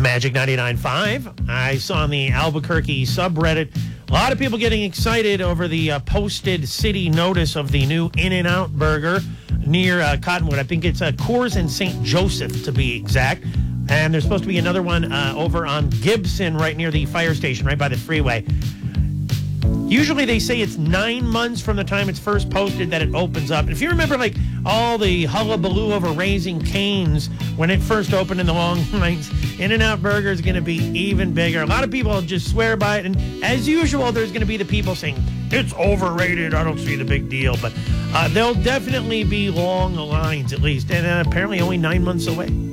Magic 99.5. I saw on the Albuquerque subreddit a lot of people getting excited over the posted city notice of the new In-N-Out burger near Cottonwood. I think it's Coors and St. Joseph, to be exact. And there's supposed to be another one over on Gibson, right near the fire station, right by the freeway. Usually they say it's 9 months from the time it's first posted that it opens up. And if you remember, like, all the hullabaloo over Raising Cane's when it first opened in the long lines, In-N-Out Burger is going to be even bigger. A lot of people just swear by it. And as usual, there's going to be the people saying, it's overrated, I don't see the big deal. But there'll definitely be long lines, at least. And apparently only 9 months away.